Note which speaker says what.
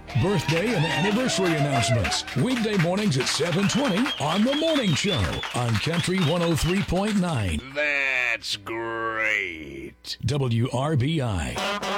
Speaker 1: Birthday and anniversary announcements. Weekday mornings at 7:20 on The Morning Show on Country 103.9.
Speaker 2: That's great.
Speaker 1: WRBI.